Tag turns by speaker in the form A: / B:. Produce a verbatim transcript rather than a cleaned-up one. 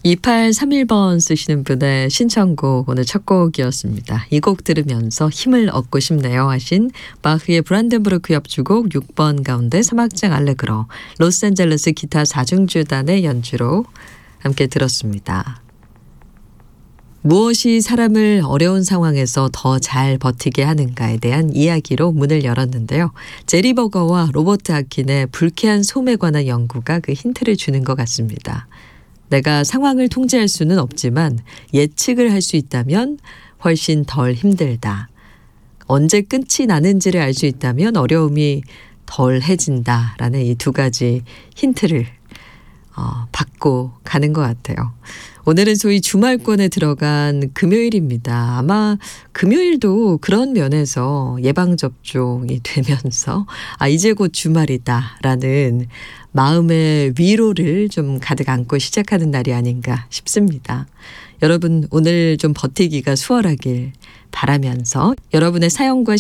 A: 이팔삼일 번 쓰시는 분의 신청곡 오늘 첫 곡이었습니다. 이 곡 들으면서 힘을 얻고 싶네요 하신 바흐의 브란덴부르크 협주곡 육 번 가운데 삼 악장 알레그로 로스앤젤레스 기타 사중주단의 연주로 함께 들었습니다. 무엇이 사람을 어려운 상황에서 더 잘 버티게 하는가에 대한 이야기로 문을 열었는데요. 제리 버거와 로버트 아킨의 불쾌한 소음에 관한 연구가 그 힌트를 주는 것 같습니다. 내가 상황을 통제할 수는 없지만 예측을 할 수 있다면 훨씬 덜 힘들다. 언제 끝이 나는지를 알 수 있다면 어려움이 덜해진다라는 이 두 가지 힌트를 어, 받고 가는 것 같아요. 오늘은 소위 주말권에 들어간 금요일입니다. 아마 금요일도 그런 면에서 예방접종이 되면서 아 이제 곧 주말이다라는 마음의 위로를 좀 가득 안고 시작하는 날이 아닌가 싶습니다. 여러분 오늘 좀 버티기가 수월하길 바라면서 여러분의 사연과